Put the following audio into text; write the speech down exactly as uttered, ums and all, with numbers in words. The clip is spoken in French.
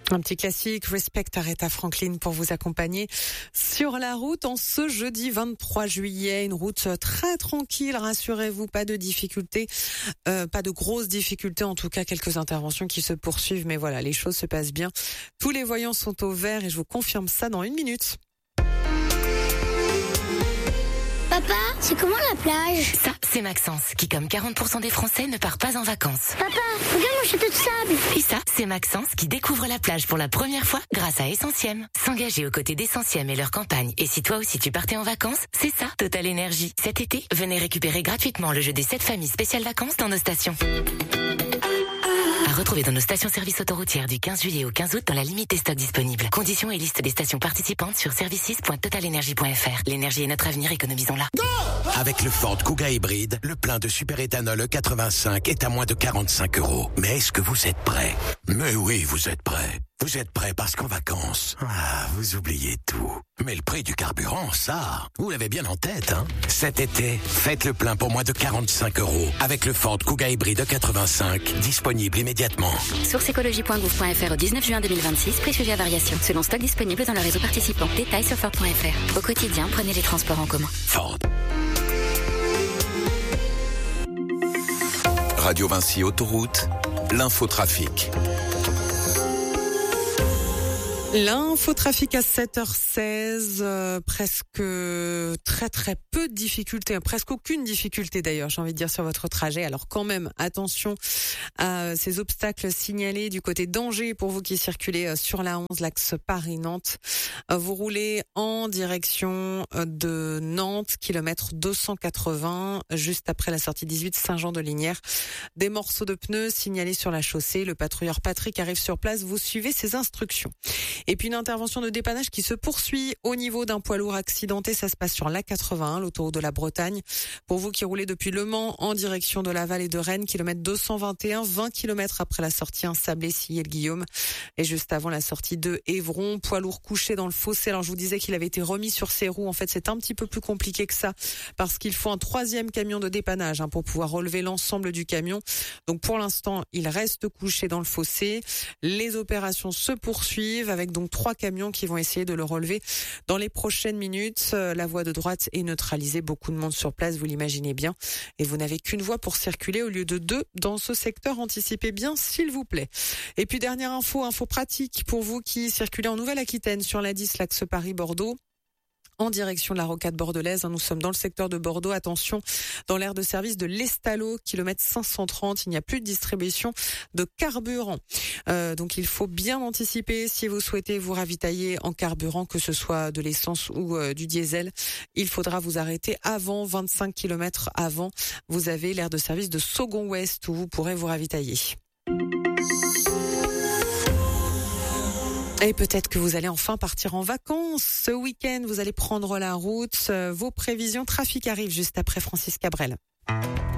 Un petit classique, Respect Aretha Franklin pour vous accompagner sur la route en ce jeudi vingt-trois juillet. Une route très tranquille, rassurez-vous, pas de difficultés, euh, pas de grosses difficultés, en tout cas quelques interventions qui se poursuivent. Mais voilà, les choses se passent bien. Tous les voyants sont au vert et je vous confirme ça dans une minute. Papa, c'est comment la plage? Ça, c'est Maxence, qui comme quarante pour cent des Français ne part pas en vacances. Papa, regarde mon château de sable. Et ça, c'est Maxence qui découvre la plage pour la première fois grâce à Essentiem. S'engager aux côtés d'Essentiem et leur campagne. Et si toi aussi tu partais en vacances, c'est ça, Total Énergie. Cet été, venez récupérer gratuitement le jeu des sept familles spéciales vacances dans nos stations. À retrouver dans nos stations-service autoroutières du quinze juillet au quinze août dans la limite des stocks disponibles. Conditions et liste des stations participantes sur services point total energy point f r. L'énergie est notre avenir, économisons-la. Avec le Ford Kuga hybride, le plein de superéthanol E quatre-vingt-cinq est à moins de quarante-cinq euros. Mais est-ce que vous êtes prêts? Mais oui, vous êtes prêts. Vous êtes prêts parce qu'en vacances, ah, vous oubliez tout. Mais le prix du carburant, ça, vous l'avez bien en tête, hein? Cet été, faites le plein pour moins de quarante-cinq euros avec le Ford Kuga hybride E quatre-vingt-cinq, disponible immédiatement. Source écologie point gouv point f r au dix-neuf juin deux mille vingt-six, prix suivi à variation, selon stock disponible dans le réseau participant. Détails sur Ford point f r. Au quotidien, prenez les transports en commun. Ford. Radio Vinci Autoroute, l'infotrafic. L'infotrafic à sept heures seize, euh, presque très très peu de difficultés, presque aucune difficulté d'ailleurs, j'ai envie de dire, sur votre trajet. Alors quand même, attention à ces obstacles signalés du côté d'Angers pour vous qui circulez sur la onze, l'axe Paris-Nantes. Vous roulez en direction de Nantes, kilomètre deux cent quatre-vingts, juste après la sortie dix-huit Saint-Jean-de-Lignières. Des morceaux de pneus signalés sur la chaussée. Le patrouilleur Patrick arrive sur place, vous suivez ses instructions. Et puis une intervention de dépannage qui se poursuit au niveau d'un poids lourd accidenté. Ça se passe sur l'A quatre-vingt-un, l'autoroute de la Bretagne. Pour vous qui roulez depuis Le Mans en direction de Laval et de Rennes, kilomètre deux cent vingt et un, vingt kilomètres après la sortie un Sablé-Sillé-le-Guillaume. Et juste avant la sortie de Évron, poids lourd couché dans le fossé. Alors je vous disais qu'il avait été remis sur ses roues. En fait, c'est un petit peu plus compliqué que ça parce qu'il faut un troisième camion de dépannage hein, pour pouvoir relever l'ensemble du camion. Donc pour l'instant, il reste couché dans le fossé. Les opérations se poursuivent avec donc trois camions qui vont essayer de le relever dans les prochaines minutes. La voie de droite est neutralisée, beaucoup de monde sur place, vous l'imaginez bien, et vous n'avez qu'une voie pour circuler au lieu de deux dans ce secteur. Anticipez bien, s'il vous plaît. Et puis dernière info, info pratique pour vous qui circulez en Nouvelle-Aquitaine sur l'A dix, l'axe Paris-Bordeaux. En direction de la rocade bordelaise, nous sommes dans le secteur de Bordeaux. Attention, dans l'aire de service de l'Estalo, kilomètre cinq cent trente, il n'y a plus de distribution de carburant. Euh, donc il faut bien anticiper si vous souhaitez vous ravitailler en carburant, que ce soit de l'essence ou euh, du diesel. Il faudra vous arrêter avant, vingt-cinq kilomètres avant. Vous avez l'aire de service de Saugon-Ouest où vous pourrez vous ravitailler. Et peut-être que vous allez enfin partir en vacances. Ce week-end, vous allez prendre la route. Vos prévisions trafic arrivent juste après Francis Cabrel.